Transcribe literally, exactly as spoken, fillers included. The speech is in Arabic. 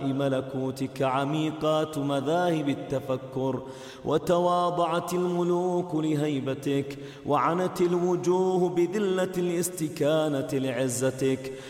ملكوتك عميقات مذاهب التفكر، وتواضعت الملوك لهيبتك، وعنت الوجوه بذلة الاستكانة لعزتك،